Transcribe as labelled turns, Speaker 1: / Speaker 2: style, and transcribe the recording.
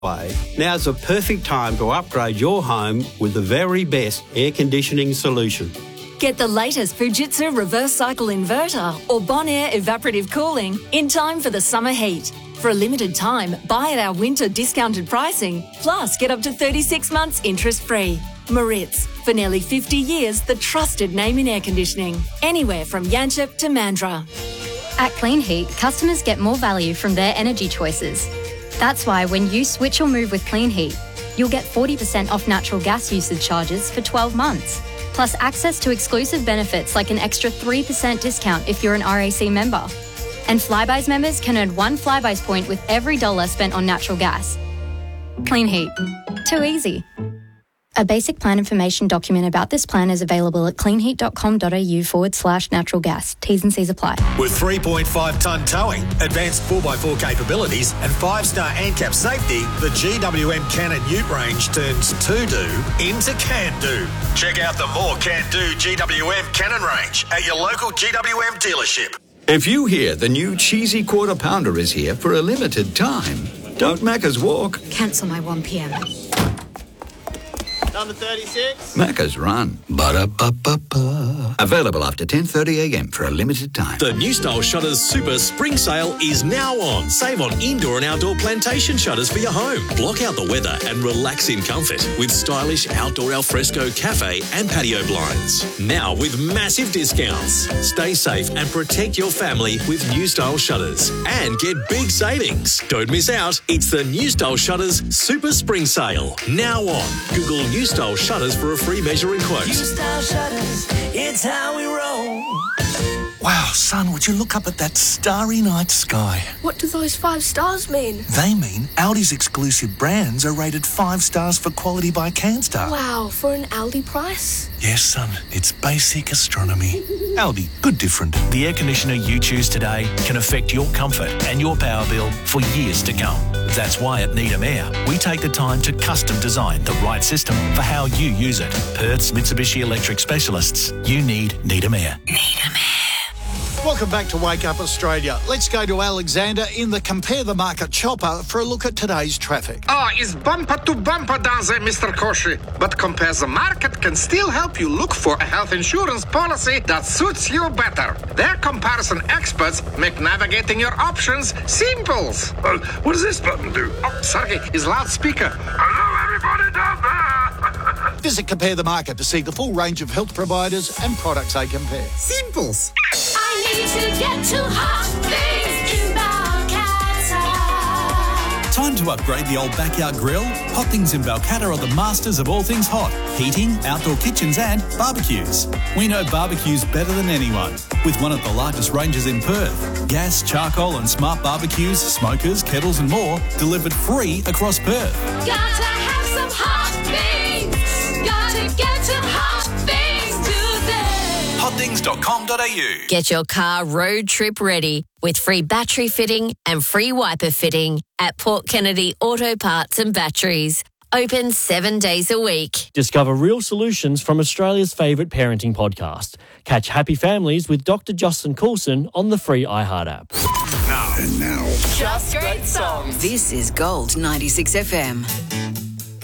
Speaker 1: Now's the perfect time to upgrade your home with the very best air conditioning solution.
Speaker 2: Get the latest Fujitsu reverse cycle inverter or Bonaire evaporative cooling in time for the summer heat. For a limited time, buy at our winter discounted pricing, plus get up to 36 months interest-free. Maritz, for nearly 50 years, the trusted name in air conditioning. Anywhere from Yanchep to Mandurah.
Speaker 3: At Clean Heat, customers get more value from their energy choices. That's why when you switch or move with Clean Heat, you'll get 40% off natural gas usage charges for 12 months. Plus access to exclusive benefits like an extra 3% discount if you're an RAC member. And Flybuys members can earn 1 Flybuys point with every $1 spent on natural gas. Clean Heat. Too easy. A basic plan information document about this plan is available at cleanheat.com.au/natural gas. T's and C's apply.
Speaker 4: With 3.5-tonne towing, advanced 4x4 capabilities and 5-star ANCAP safety, the GWM Cannon Ute range turns to-do into can-do. Check out the more can-do GWM Cannon range at your local GWM dealership.
Speaker 5: If you hear the new cheesy quarter pounder is here for a limited time, don't Macca's walk.
Speaker 6: Cancel my 1 p.m.
Speaker 7: Number 36.
Speaker 5: Macca's run. Ba-da-ba-ba-ba. Available after 10:30am for a limited time.
Speaker 8: The New Style Shutters Super Spring Sale is now on. Save on indoor and outdoor plantation shutters for your home. Block out the weather and relax in comfort with stylish outdoor alfresco cafe and patio blinds. Now with massive discounts. Stay safe and protect your family with New Style Shutters. And get big savings. Don't miss out. It's the New Style Shutters Super Spring Sale. Now on. Google New Style Shutters for a free measuring quote.
Speaker 9: New Style Shutters, it's how we roll.
Speaker 10: Wow, son, would you look up at that starry night sky?
Speaker 11: What do those 5 stars mean?
Speaker 10: They mean Audi's exclusive brands are rated 5 stars for quality by CanStar.
Speaker 11: Wow, for an Aldi price?
Speaker 10: Yes, son, it's basic astronomy. Aldi, good different.
Speaker 12: The air conditioner you choose today can affect your comfort and your power bill for years to come. That's why at Needham Air, we take the time to custom design the right system for how you use it. Perth's Mitsubishi Electric specialists. You need Needham Air.
Speaker 6: Needham Air.
Speaker 13: Welcome back to Wake Up Australia. Let's go to Alexander in the Compare the Market chopper for a look at today's traffic.
Speaker 14: It's bumper to bumper down there, Mr. Koshi. But Compare the Market can still help you look for a health insurance policy that suits you better. Their comparison experts make navigating your options simple. What does this button do? Oh, sorry, it's loudspeaker. Hello, everybody down there.
Speaker 13: Visit Compare the Market to see the full range of health providers and products they compare.
Speaker 14: Simples.
Speaker 9: I need to get to Hot Things in Balcatta.
Speaker 15: Time to upgrade the old backyard grill. Hot Things in Balcatta are the masters of all things hot. Heating, outdoor kitchens and barbecues. We know barbecues better than anyone. With one of the largest ranges in Perth. Gas, charcoal and smart barbecues, smokers, kettles and more delivered free across Perth.
Speaker 9: Gotta have some hot things. Gotta get to Hot Things today.
Speaker 15: Hotthings.com.au.
Speaker 16: Get your car road trip ready with free battery fitting and free wiper fitting at Port Kennedy Auto Parts and Batteries. Open 7 days a week.
Speaker 17: Discover real solutions from Australia's favourite parenting podcast. Catch Happy Families with Dr. Justin Coulson on the free iHeart app.
Speaker 4: Now.
Speaker 6: Just great songs. This is Gold 96 FM.